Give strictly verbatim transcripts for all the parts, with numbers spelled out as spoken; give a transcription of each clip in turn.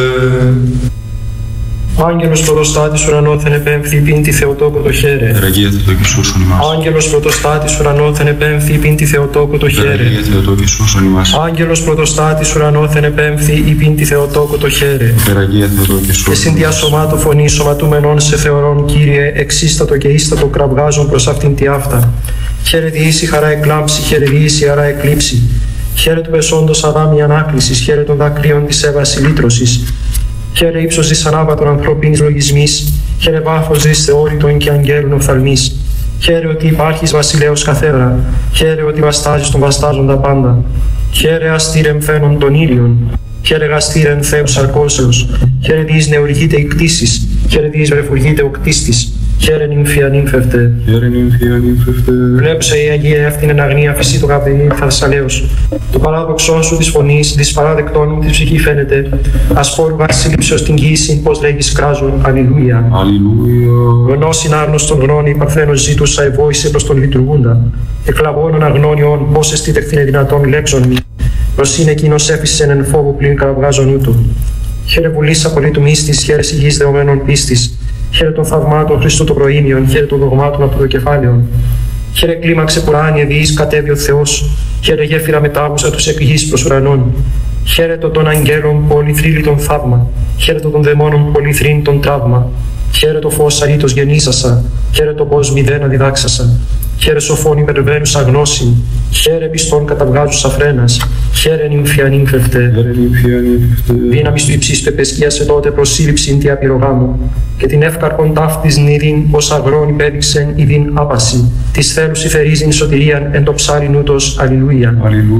Άγγελος πρωτοστάτης ουρανόθεν επέμφθη πίν τη Θεοτόκο το χαίρε. Περαγία Θεοτόκη σώσον ημάς. Άγγελος πρωτοστάτης ουρανόθεν επέμφθη πίν τη Θεοτόκο το χαίρε. Περαγία Θεοτόκη σώσον ημάς. Άγγελος πρωτοστάτης ουρανόθεν επέμφθη πίν τη Θεοτόκο το χαίρε. Περαγία Θεοτόκη σώσον ημάς. Και συνδιά σωμάτω φωνή σωματούμενων σε θεωρών, Κύριε, εξίστατο και ίστατο κραυγάζουν προς αυτήν τη αυτά. Χαίρε διήσει χαρά εκλάμψη, χαίρε διήσει χαρά εκλείψη. Χαίρε του πεσόντος αδάμι ανάκλησης, χαίρε των δακρύων της έβαση λύτρωσης. Χαίρε ύψος της ανάβατων ανθρωπίνης λογισμής, χαίρε βάθος της θεώρητων και αγγέλων οφθαλμής. Χαίρε ότι υπάρχεις βασιλέος καθέδρα, χαίρε ότι βαστάζεις τον βαστάζοντα πάντα. Χαίρε αστήρεμ φαίνον των ήλιων, χαίρε γαστήρεμ Θεός αρκώσεως, χαίρε διείς νεουργείται η κτήσης, χαίρε διείς βρεφουργείται ο κτίστης. Χαίρε νυμφία νύμφευτε. Χαίρε νυμφία νύμφευτε. Βλέψε η Αγία αυτήν εν αγνία φυσί το καπνί θαρσαλέως. Το παράδοξό σου της φωνής, της παράδεκτών μου της ψυχή φαίνεται. Ασφόρου βασίλειψεως την γύση, πως λέγεις κράζουν. Αλληλούια. Αλληλούια. Γνώσιν άρνωστον γνώνη, παρθένος ζήτουσα ευόησε προς τον λειτουργούντα. Εκλαβώνων αγνώνιον, πως εστίτεχθην δυνατόν λέξον μη. Προς είναι εκείνος έφυσεν εν φόβο πλην κραυγάζον ούτου. Χαίρε βουλής απολύτου μίστης, χαίρε υγιής δεωμένων πίστης. Χαίρε των θαυμάτων Χριστού των προήμιων, χαίρε των δογμάτων από το κεφάλαιον. Χαίρε κλίμαξε πουράνιε διείς κατέβει ο Θεός, χαίρε γέφυρα μετάβουσα τους εκ γης προς ουρανών. Χαίρε το των αγγέλων πολυθρύλιτον θαύμα, χαίρε το των δαιμόνων πολυθρύντον τραύμα. Χαίρε το φως αρήτως γεννήσασα, χαίρε το πως μηδένα διδάξασα. Χαίρε σοφών υπερβαίνουσα γνώση, χαίρε πιστών καταβγάζουσα φρένας, χαίρε νυμφία νύμφευτε. Δύναμις του υψής πεπεσκίασε τότε προσύλληψην τη απειρογάμου, και την εύκαρπον ταύτης νηδίν ως αγρόν υπέδειξεν ειδίν άπαση, της θέλους υφερίζειν σωτηρίαν εν το ψάλιν ούτως. Αλληλούια.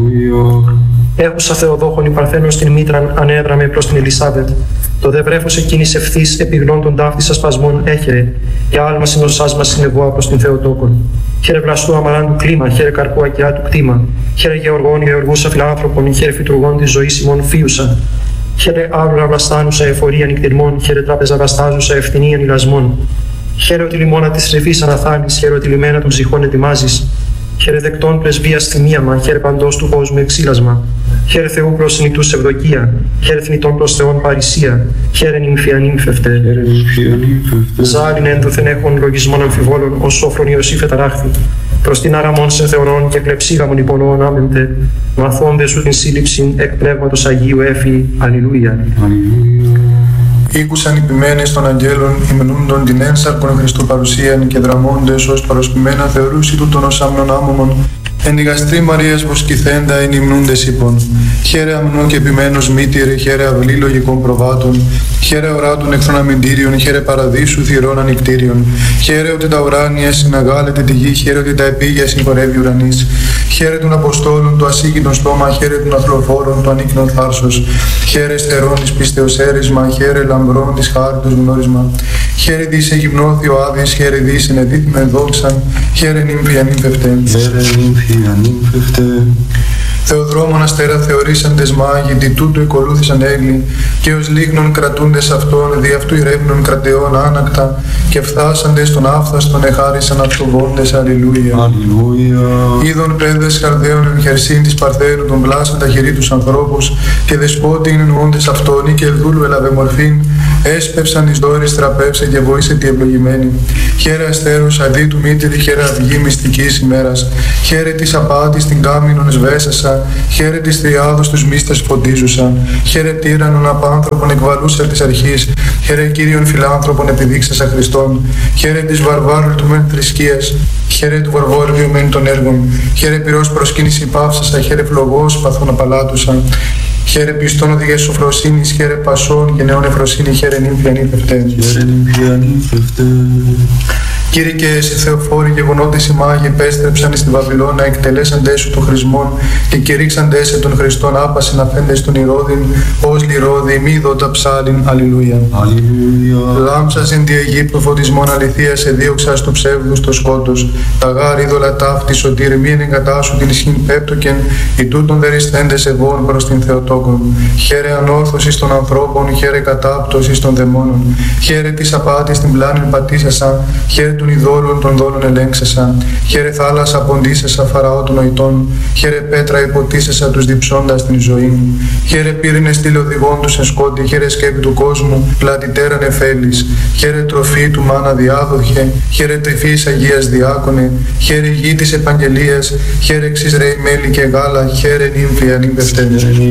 Έχουσα Θεοδόχων η Παρθένος την μήτραν ανέδραμε προς την Ελισάβετ. Το δε βρέφος εκείνης ευθύς επιγνών των ταύτης ασπασμών έχερε, και άλμα συνοσάς μας συνεβόα προς την Θεοτόκον. Χαίρε βλαστού αμαράν του κλίμα, χαίρε καρπού ακιά του κτήμα. Χαίρε γεωργών γεωργούσα φιλάνθρωπων, χαίρε φυτουργών της ζωής ημών φίουσα. Χαίρε άβλουρα βλαστάνουσα εφορία νυκτηρμών, χαίρε τράπεζα βαστάζουσα ευθυνίαν ηλασμών. Χαίρε ότι λιμόνα της ρεφής αναθάνεις, χαίρε ότι λιμένα των ψυχών ετοιμάζεις. Χαίρε δεκτών πρεσβείας θυμίαμα, χαίρε παντός του κόσμου εξήλασμα. Χαίρε Θεού προς νητούς ευδοκία, χαίρε θνητών προς Θεών παρησία, χαίρε νυμφία νύμφευτε. Ζάλιν ένδοθεν έχων λογισμών αμφιβόλων, ως σόφρον Ιωσήφ εταράχθη. Προς την άραμον σε θεωρών και κλεψίγαμον υπονοών άμεμπτε, μαθώνde σου την σύλληψην εκ πνεύματος Αγίου έφη. Αλληλούια. Ήκουσαν οι ποιμένες των αγγέλων, υμνούντον την ένσαρκον Χριστού παρουσίαν και δραμώντες ως παροσπημένα θεωρούσι τούτον ως άμνον άμωμον. Εν η γαστρή Μαρίας βοσκηθέντα εν υμνούντες είπων. Χαίρε αμνό και επιμένος μήτηρε, χαίρε αυλή λογικών προβάτων. Χαίρε οράτων εχθρών αμυντήριων, χαίρε παραδείσου θυρών ανικτήριων. Χαίρε ότι τα ουράνια συναγάλεται τη γη, χαίρε ότι τα επίγεια συγχωρεύει ουρανής. Χαίρε των Αποστόλων το ασύγκητον στόμα, χαίρε των αθλοφόρων το ανίκνον θάρσος. Χαίρε στερών της πίστεως έρισμα, χαίρε λαμπρών της χάριτος γνώρισμα. Χαίρε δις εγυμνώθη ο Άδης, χαίρε δις ενεδίθμεν δόξαν, χαίρε νύμφια νύμφευτε. Θεοδρόμων αστέρα θεωρήσαντες μάγοι, δι' τούτου εκολούθησαν έγκλη, και ως λίγνων κρατούντες αυτών, δι' αυτού ηρεύνων κρατεών άνακτα, και φθάσαντες των άφθαστον εχάρισαν αυτοβόντες. Αλληλούια. Είδων πέδες χαρδαίων εν χερσίν της Παρθένου των πλάσαν τα χειρή τους ανθρώπους, και δεσπότη εννοούντες αυτόν, ή και δούλου έλαβε μορφήν, έσπευσαν εις δόρης τραπεύσε και βοήσε τη ευλογημένη. Χαίρε αστέρους αδί του μήτηρη, χαίρε αυγή μυστικής ημέρας. Χαίρε της απάτης την κάμινον σβέσασα, χαίρε της θριάδος τους μύστες φωτίζουσα. Χαίρε τύραννον απάνθρωπον εκβαλούσα της αρχής, χαίρε Κύριον φιλάνθρωπον επιδείξασα Χριστόν. Χαίρε της βαρβάρου του μεν θρησκείας, χαίρε του βαρβόριου μεν των έργων. Χαίρε πυρός προσκύνηση πάυσασα, χαίρε φλογός παθών απαλάτουσα. Χαίρε πιστών οδηγές σοφροσύνης, χαίρε πασών και νέων εφροσύνη, χαίρε νύμφια νύμφευτε. Κύριε και εσύ Θεοφόροι γεγονότες οι μάγοι επέστρεψαν στη Βαβυλώνα, εκτελέσαντες σου των χρησμών και κηρύξαντες σε των Χριστών άπασιν αφέντες των Ηρώδην, ως λιρόδη μη δότα ψάλιν. Αλληλούια. Λάμψας εν τη Αιγύπτου φωτισμών αληθείας εδίωξας του ψεύδους το σκότος. Τα γάρ είδωλα ταύτη σωτήρ μη ενεγκατάσου την ισχύν πέπτοκεν, οι τούτων δεριστέντες ευών προς την Θεοτόκον. Χαίρε ανόρθωσης των ανθρώπων, χαίρε κατάπτωσης των δαιμόνων. Χαίρε της απάτης την πλάνην πατήσασα, χαίρε των ειδόλων των δόλων ελέγξεσα. Χαίρε θάλασσα ποντίσεσα φαραώ των νοητών. Χαίρε πέτρα υποτίσεσα τους διψώντας την ζωή. Χαίρε πύρινες τηλεοδηγών τους εν σκότη. Χαίρε σκέπη του κόσμου, πλατητέραν εφέλης. Χαίρε τροφή του μάνα διάδοχε. Χαίρε τρυφής Αγίας διάκονε. Χαίρε γη της επαγγελίας. Χαίρε εξής ρέι μέλι και γάλα. Χαίρε νύμφη ανήμπευτε.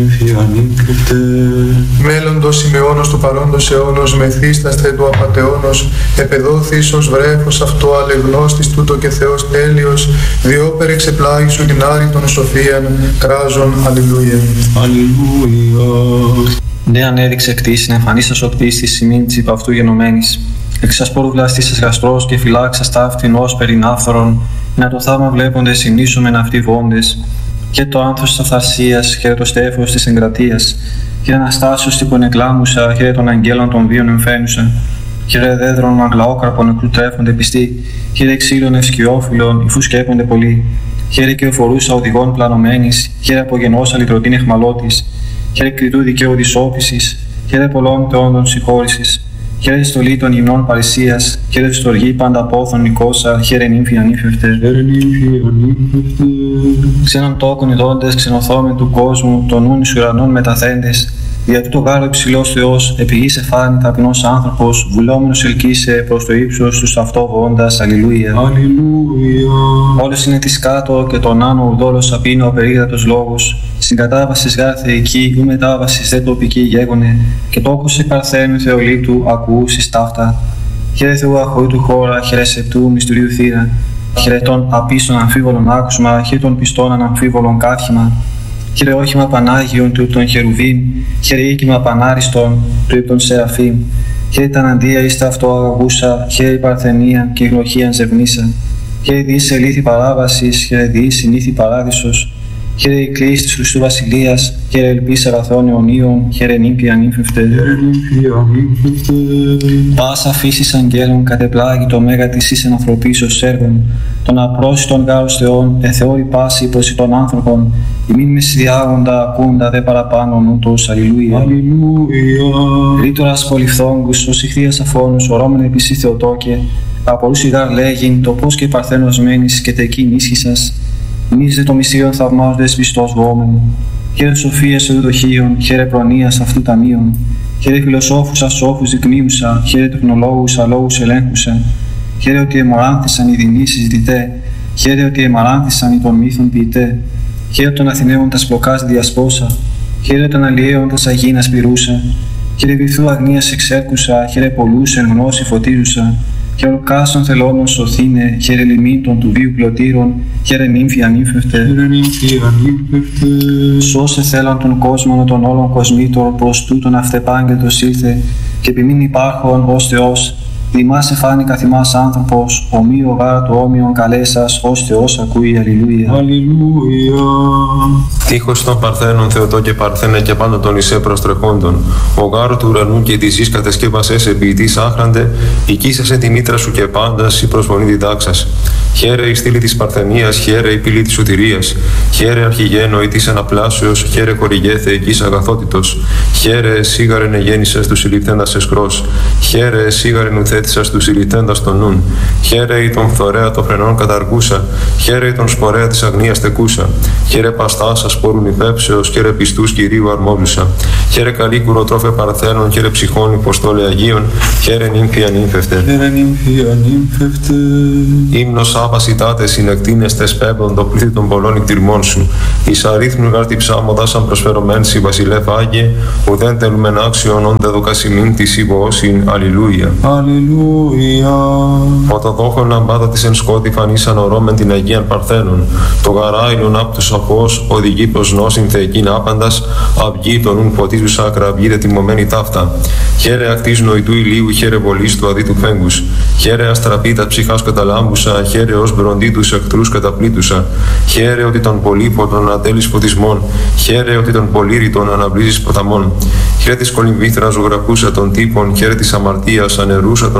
Μέλλοντος Σιμεώνος του παρόντος αιώνος, μεθύσταστε του απατεώνος, επεδόθης ως βρέφος αυτό αλεγνώστης τούτο και Θεός τέλειος, διόπερ εξεπλάγει σου την άρρητον σοφίαν, κράζον, αλληλούια. Αλληλούια. Ναι, ανέδειξε κτήσιν, εμφανίσας ο κτίστης σημείν της υπ' αυτού γενομένης. Εξασπόρου βλαστήσας γαστρός και φυλάξας ταύτην ως περινάφθορον, να το θαύμα βλέποντες συνήσομεν αυτοί βόντες. Και το άνθος της αυθαρσίας, χαίρε το στέφος της εγκρατείας. Χαίρε Αναστάσεως τύπον εκλάμουσα, χαίρε των αγγέλων των βίων εμφαίνουσα. Χαίρε δέδρων μαγλαόκραπων νεκρού τρέφονται πιστοί. Χαίρε ξύλων ευσκιόφυλλων, υφού σκέπονται πολλοί. Χαίρε και οφορούσα οδηγών πλανωμένης. Χαίρε απογενώσα λυτρωτήν εχμαλώτης. Χαίρε κριτού δικαίου δυσόπισης. Χαίρε πολλών θεόντων συγχώρησης. Χαίρε στολή των γυμνών παρησίας. Χαίρε στοργή πάντα πόθων νικόσα. Χαίρε νύμφη ανήφευτε. Ξένων τόκων ειδώντες, ξενοθόμεν του κόσμου, των νουν εις ουρανών μεταθέντες. Δια τούτο γάρο υψηλός Θεός, επί γης εφάνη ταπεινός άνθρωπος, βουλόμενος ελκύσε προς το ύψος του αυτό βόντας. Αλληλούια. Αλληλούια. Όλος είναι της κάτω και τον άνω ουδόλος απίνω απερίγρατος λόγος. Συγκατάβασης γάρ θεϊκή, ου μετάβασης δε τοπική γέγονε, και τόκος σε παρθένου Θεολήτου ακούσεις ταύτα. Χαίρε Θεού αχωρήτου χώρα, χαίρε σεπτού μυστηρίου θύρα. Χαίρε των απίστων αμφίβολων άκουσμα, χαίρε των πιστών αναμφίβολων κάθιμα. Χαίρε όχημα Πανάγιον του των Χερουβίμ, χαίρε οίκημα Πανάριστον του υπ' των Σεραφείμ. Χαίρε τα αναντία εις τα αυτό αγαγούσα, χαίρε η παρθενία και η γλωχίαν ζευνήσα. Χαίρε διείς ελήθη παράβασης, χαίρε διείς συνήθη παράδεισος. Χαίρε η κλίση της Χριστού Βασιλείας, χαίρε ελπίς αγαθών αιωνίων, χαίρε νύμφη ανήφευτε. Πάσα φύσης αγγέλων κατεπλάγει το μέγα της εις ενανθρωπίσεως έργων, των απρόσιτων γάρους Θεών, εθεώρη πάση προς των άνθρωπων, ημίν μεσδιάγοντα ακούντα δε παραπάνω νούτος. Αλληλούια. Ρήτορας πολυφθόγκους, ως ηχθείας αφώνους, ορώμεν επίσης Θεοτόκε, απορούσι γάρ λέγειν, το πώς και παρθένος μένεις και τεκείν ίσχυσας. Εμείς δε το μυστήριον θαυμάζοντες πιστός βόμεν. Χαίρε σοφίας ευδοχίων, χαίρε προνοίας αυτού ταμείων. Χαίρε φιλοσόφους ασόφους δεικνύουσα, χαίρε τεχνολόγους αλόγους ελέγχουσα. Χαίρε ότι εμαράνθησαν οι δεινοί συζητητέ, χαίρε ότι εμαράνθησαν οι των μύθων ποιητέ. Χαίρε των Αθηναίων τα σπλοκάς διασπόσα, χαίρε των αλλιέων τα σαγίνας πυρούσα. Χαίρε βυθού αγνίας εξέρκουσα, χαίρε πολλούς εν γνώση φωτίζουσα. Χαίρε κάσον θελώνων σωθήνε, χαίρε λιμήτων του βίου πλωτήρων, χαίρε νύμφη ανήφευτε. Σώσε θέλαν τον κόσμο των όλων κοσμήτων, προς τούτον αυτεπάγγελτος ήλθε, και επιμήν υπάρχον ως Θεός. Δημάς εφάνει καθημάς άνθρωπος, ομοίο γάρα του όμοιον καλέσας, ως Θεός ακούει. Αλληλούια. Αλληλούια. Τείχος των Παρθένων Θεοτό και Παρθένε και πάντα των Ισέ προστρεχόντων. Ο γάρο του ουρανού και της γης κατεσκεύασες ποιητής άχραντε, οικίσασε τη μήτρα σου και πάντας η προσφωνή διδάξας. Χαίρε η στήλη της Παρθενίας, χαίρε η πύλη της σωτηρίας. Χαίρε αρχηγένο ή της αναπλάσεως, χαίρε χορηγέ θεϊκής αγαθότητος. Χαίρε σίγαρεν εγέννησες του συλληφθέντας εσκρός. Χαίρε σίγαρεν ουθέτησας του συλληφθέντας των νουν. Χαίρε η τον φθορέα των φρενών καταργούσα. Χαίρε η τον σπορέα της αγνίας τεκούσα. Χαίρε παστάσα σπόρουν υπέψεως, χαίρε πιστούς κυρίου αρμόλουσα. Χαίρε καλή κουροτρόφε Παρθένων, χαίρε ψυχών υποστόλε Αγίων. Χαίρε νύμφη ανήφευτε. Χαίρε νύμφη ανήφευτε. Ύμνος άπασιτάτε συνεκτίνεστε σπέμπον το πλήθη των πολλών εκτιρμών σου. Εις αρίθμου γάρτη ψάμοντα σαν προσφερωμέν σι βασιλεύ Άγιε, ουδέν τελούμεν άξιον όντε δοκασιμήν της υποώσιν. Αλληλούια. Αλληλούια. Όταν δόχον λαμπάδα της εν σκότη φανίσαν ορώμεν την Αγίαν Παρθένων, το γαράιλον απ' του σαφός οδηγεί προς νόσιν θεϊκήν άπαντας, αυγή των ουν φωτίζους άκρα αυγίδε τιμωμένη ταύτα. Χαίρε ακτής νοητού ηλίου, χαίρε βολής του αδίτου φέγγους. Χαίρε αστραπίτα ψυχάς καταλάμπουσα, χαίρε ως μπροντί τους εχθρούς καταπλήτουσα. Χαίρε ότι τον πολύποτον ατέλεις φωτισμών, χαίρε ότι τον πολύρητον αναβλύζεις ποταμών. Χαίρε της κολυμβήθρας ζωγραφούσα των τύπων, χαίρε της αμαρτίας ανερούσα των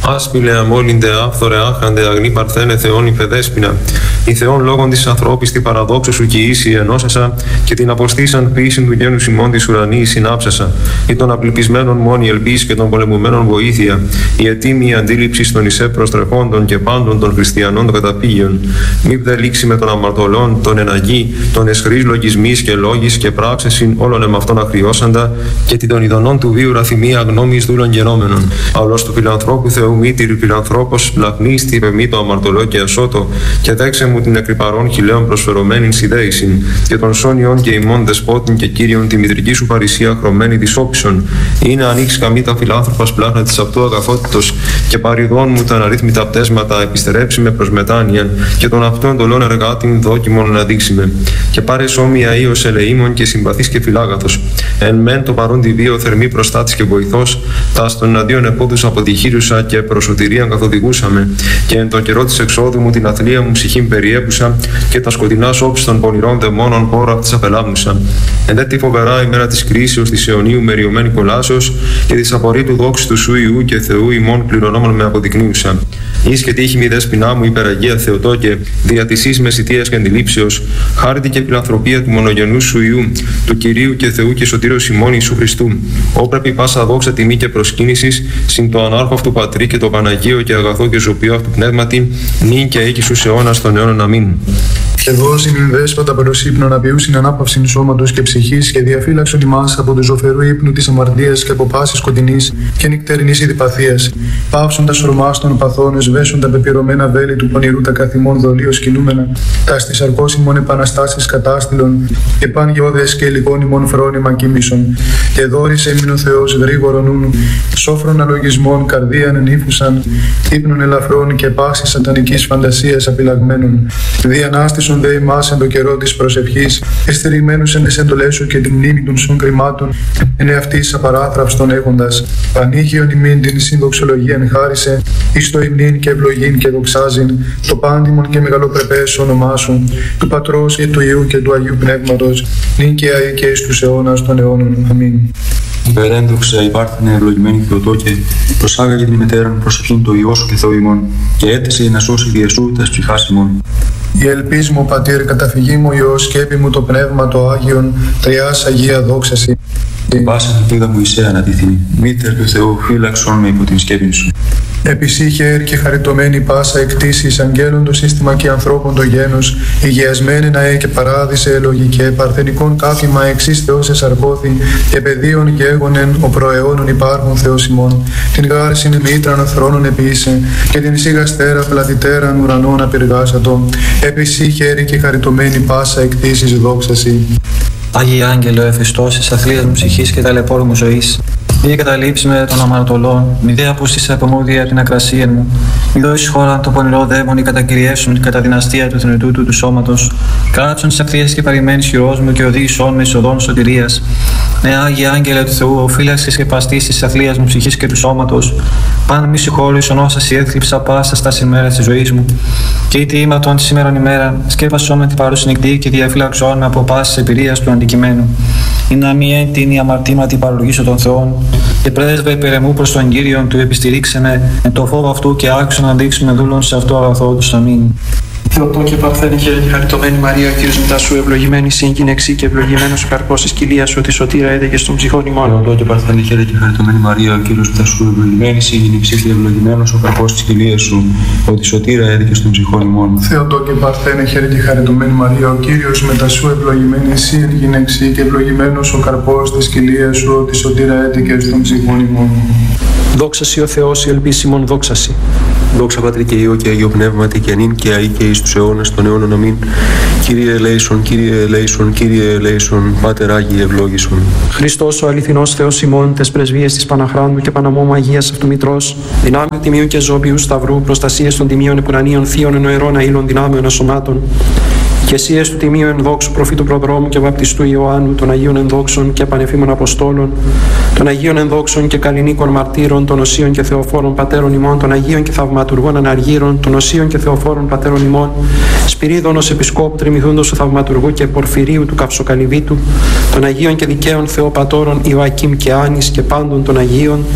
Άσπηλε αμόλυντε, άφθορε, άχραντε, αγνή παρθένε, Θεόν υπεδέσποινα. Η Θεόν λόγων της ανθρώπης την παραδόξου σου και ίση ενώσασα και την αποστήσαν ποιήσιν του γένους ημών της ουρανής συνάψασα. Ή των απληπισμένων μόνη ελπίς και των πολεμουμένων βοήθεια. Η ετοίμη αντίληψη των ισέ προστρεχόντων και πάντων των χριστιανών των καταπήγειων. Μη δε λήξει με των αμαρτωλών, των εναγή, των εσχρής λογισμής και λόγης και πράξεσιν όλων εμαυτών αχριώσαντα και την των ειδονών του βίου ραθυμία γνώμης δούλων γενόμενων. Αλλός του φιλανθρώπου Θεού μήτηρη φιλανθρώπος λαχνίστη υπεμεί το αμαρτωλό και ασώτο και δέξε μου την εκρυπαρών χιλέων προσφερωμένην συνδέησιν και των σόνιων και ημών δεσπότην και κύριων τη μητρική σου παρησία χρωμένη της όψεων. Είναι ανοίξει καμή τα φιλάνθρωπας πλάχνα της αυτού αγαθότητος και παριδών μου τα αναρρύθμιτα πτέσματα επιστερέψει με προς μετάνοιαν και των αυτών εντολών εργάτην δόκιμον να δείξει με. Και πάρε σώμια ίος ελεήμων και συμπαθής και φιλάγαθος. Εν μεν το παρόν τη βίο θερμή προστάτης και βοηθός, τα στον εναντίον επόδους αποτυχήριουσα και προσωτηρίαν καθοδηγούσαμε. Και εν το καιρό της εξόδου μου την αθλία μου ψυχήν περιέπουσα και τα σκοτεινά όψη των πονηρών δαιμόνων πόρα της απελάμνουσα. Εν δε τη φοβερά ημέρα της κρίσεως της αιωνίου μεριωμένη κολάσεως και της απορρίτου δόξης του σου Ιού και Θεού ημών κληρονόμων με αποδεικνύουσα. Εις και τύχη μη δέσποινά μου υπεραγία Θεοτόκε, δια της εις μεσητείας και αντιλήψεως, χάρητη και φιλανθρωπία του μονογενού σου Ιού, του Κυρίου και Θεού και Σωτήρος ημών Ιησού Χριστού. Όπρεπη πάσα δόξα τιμή και προσκύνησης, συν το ανάρχο αυτού Πατρί και το Παναγίο και αγαθό και ζωπιό αυτού πνεύματι, νυν και αίκη σου αιώνας των αιώνων. Αμήν. Και δώσει μην δέσποτα προς ύπνο να ποιούσιν ανάπαυσιν σώματος και ψυχής και διαφύλαξον ημάς από του ζωφερού ύπνου της αμαρτίας και από πάσης σκοτεινής και νυκτερινής ειδιπαθίας. Πάυσον τα σωρμάς των παθών, εσβέσουν τα πεπειρωμένα βέλη του πονηρού τα καθημών δολίως κινούμενα, τα στις αρκώσιμων επαναστάσεις κατάστηλων και παν γεώδες και υλικών ημών φρόνημα κοίμησον. Και δόρισε μην ο Θεός γρήγορον νουν, σόφρον αλογισμών καρδίαν ενήφουσαν, ύπνων ελαφρών και πάσης σατανικής φαντασίας απειλαγμένων. Διανάστησον δε ημάς εν το καιρό της προσευχής, εστερημένους εν τις εντολές σου και την μνήμη των σων κρυμάτων, εν εαυτής απαράθραυστον έχοντας. Πανήγιον ημίν την συνδοξολογίαν χάρισε, εις το υμνήν και ευλογήν και δοξάζειν, το πάντιμον και μεγαλοπρεπές όνομά σου, του Πατρός και του Υιού και του Αγίου Πνεύματος, νυν και αεί και εις τους αιώνας των αιώνων. Αμήν. Υπερέντοξα υπάρχανε ευλογημένη Θεοτόκε, προσάγαγε την μετέραν προσευχήν το Υιό σου και Θεό ημών, και έθεσε να σώσει διεσού τας ψυχάς ημών. Η ελπίς μου, Πατήρ, καταφυγή μου Υιός, σκέπη μου το Πνεύμα το Άγιον, Τριάς Αγία δόξαση. Την πάσα ελπίδα μου Ισαία ανατίθυνη, μήτερ του Θεού φύλαξον με υπό την σκέπη σου. Επισύχερ και χαριτωμένη πάσα εκτίσεις αγγέλων το σύστημα και ανθρώπων το γένος, υγειασμένη ναέ και παράδεισε λογικέ, παρθενικών κάφημα εξής Θεός εσαρκώθη, και παιδίων γέγονεν ο προαιώνων υπάρχων Θεός ημών. Την γάρσιν μήτραν θρόνων επίησε, και την σίγαστέρα πλατητέραν ουρανών απειργάσατο. Επισύχερ και χαριτωμένη πάσα εκτίσεις δόξαση. Άγιε Άγγελο, εφιστώσεις αθλίας μου ψυχής και ταλαιπώρου μου ζωής, μη καταλήψει με των αμαρτωλών, μη δε απούστησε από μου δια την ακρασία μου, μη δώσεις χώρα το πονηρό δαίμον ή κατακυριέσουν κατά δυναστεία του θνητού του του σώματος, κάτσον τις ευθείες και παρημένης χειρός μου και οδήγησόν με εισοδόν σωτηρίας. Ναι, Άγιε Άγγελε του Θεού, οφείλαξης και παστήσεις της αθλίας μου ψυχής και του σώματος, πάντα μη συγχώρησον όσα σι έθλιψα πάσα στα ημέρας της ζωής μου. Και είτε ήμαρτον τη σήμερον ημέρα, σκέπασόν με την παρούση νυχτή και διαφύλαξόν με από πάσης εμπειρίας του αντικειμένου. Ή να μη έντυνη αμαρτήματι παρολογήσω των Θεών, και πρέσβε υπερεμού προς τον Κύριον του επιστηρίξε με εν το φόβο αυτού και άξιο να δείξουμε δούλων σε αυτό αγαθό του. Αμήν. Θεοτόκε παρθένε χαίρε και χαριτωμένη Μαρία, ο Κύριος μετά σου ευλογημένη συν γυναίξη και ευλογημένος ο καρπός της κοιλίας σου, τη σωτήρα έδεγε στον ψυχών ημών. Θεοτόκε παρθένε χαίρε και χαριτωμένη Μαρία, ο Κύριος μετά σου ευλογημένη συν γυναίξη και ευλογημένος ο καρπός της κοιλίας σου, ο τη σωτήρα έδεγε στον ψυχών ημών. Θεοτόκε παρθένε χαίρε και χαριτωμένη Μαρία, ο Κύριος μετά σου ευλογημένη συν γυναίξη και ευλογημένος ο καρπός της κοιλίας σου, ο τη σωτήρα έδεγε στον ψυχών ημών. Δόξασι ο Θεός, η ελπίσιμον δόξασι. Δόξα Πατρί και Υιό και Αγίο Πνεύματι και νυν και αεί και εις τους αιώνας των αιώνων. Αμήν. Κύριε ελέησον, Κύριε ελέησον, Κύριε ελέησον, Πάτερ Άγιε ευλόγησον. Χριστός ο αληθινός Θεός ημών, τες πρεσβείες της Παναχράντου και Παναμόμου Αγίας αυτού Μητρός, δυνάμεων τιμίου και ζώπιου σταυρού, προστασίες των τιμίων επουρανίων θείων ενοερών αήλων δυνάμεων ασωμάτων, και εσίες του τιμίου ενδόξου προφήτου προδρόμου και βαπτιστού Ιωάννου, των Αγίων ενδόξων και επανεφήμων Αποστόλων, των Αγίων ενδόξων και καλλινίκων μαρτύρων, των Οσίων και Θεοφόρων πατέρων ημών, των Αγίων και θαυματουργών αναργύρων, των Οσίων και Θεοφόρων πατέρων ημών, Σπυρίδων ως Επισκόπου Τριμηθούντος του Θαυματουργού και Πορφυρίου του Καυσοκαλυβίτου, των Αγίων και δικαίων Θεοπατώρων Ιωακήμ και Άνης και πάντων των Αγίων,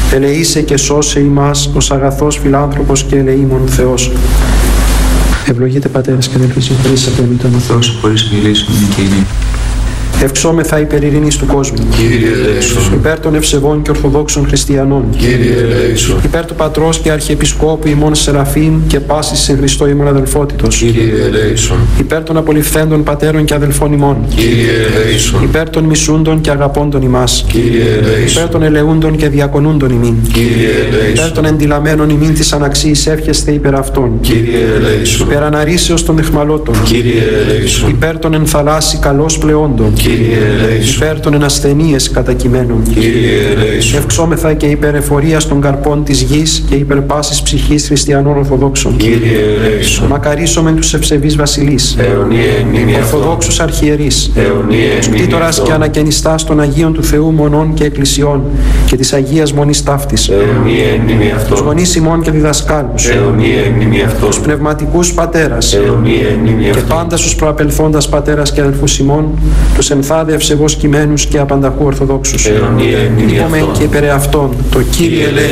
ελεήσε και σώσε ημάς ως αγαθός φιλάνθρωπος και ελεήμων Θεός. Ευλογείτε πατέρες και αδελφοί, συγχωρείς από εμείς τον Θεός, χωρίς μιλήσουμε και είναι. Ευξόμεθα υπέρ ειρήνης του κόσμου. Κύριε ελέησον. Υπέρ των ευσεβών και ορθοδόξων χριστιανών. Κύριε ελέησον. Υπέρ του Πατρός και Αρχιεπισκόπου ημών Σεραφείμ και πάσης σε Χριστό ημών αδελφότητος. Κύριε ελέησον. Υπέρ των απολυφθέντων πατέρων και αδελφών ημών. Κύριε ελέησον. Υπέρ των μισούντων και αγαπώντων ημάς. Κύριε ελέησον. Υπέρ των ελεούντων και διακονούντων ημίν. Κύριε Υπέρ ελέησον. των εντυλαμένων ημίν της αναξίης εύχεστε υπέρ αυτών. Κύριε ελέησον. Υπέρ αναρρήσεως των αιχμαλώτων. Κύριε ελέησον. Υπέρ των ενθαλάσσι καλώς πλεόντων. Κύριε ελέησον. Υπέρ των ενασθενείες κατακειμένων. Κύριε ελέησον. Ευξόμεθα και υπέρ εφορίας των καρπών της γης και υπέρ πάσης ψυχής χριστιανών Ορθοδόξων. Κύριε ελέησον. Μακαρίσομεν τους ευσεβείς βασιλείς. Αιωνία εν μνήμη αυτών. Ορθοδόξους αρχιερείς. Αιωνία εν Τους μνήμη κτήτορας και αυτών. ανακαινιστάς των Αγίων του Θεού μονών και εκκλησιών και της Αγίας Μονής Ταύτης. Αιωνία εν μνήμη Τους αυτών. γονείς ημών και διδασκάλους. Αιωνία εν μνήμη αυτών. Τους πνευματικούς πατέρας. Αιωνία εν μνήμη Και αυτών. πάντα στους προαπελθόντας πατέρας και αδελφούς ημών, τους εμθάδε ευσεβώς κειμένους και απανταχού Ορθοδόξους. Αιωνία εν μνήμη Είπομεν αυτών. και υπερ αυτών το Κύριε ελέησον.